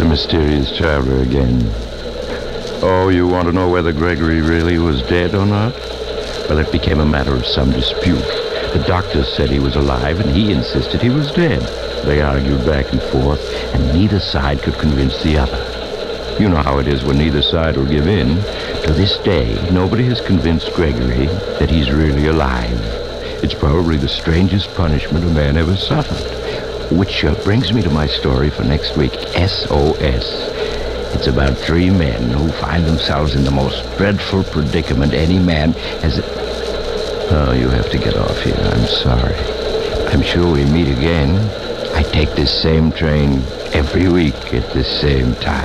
mysterious traveler again. Oh, you want to know whether Gregory really was dead or not? Well, it became a matter of some dispute. The doctors said he was alive, and he insisted he was dead. They argued back and forth, and neither side could convince the other. You know how it is when neither side will give in. To this day, nobody has convinced Gregory that he's really alive. It's probably the strangest punishment a man ever suffered. Which brings me to my story for next week, SOS. It's about 3 men who find themselves in the most dreadful predicament any man has... Oh, you have to get off here. I'm sorry. I'm sure we meet again. I take this same train every week at this same time.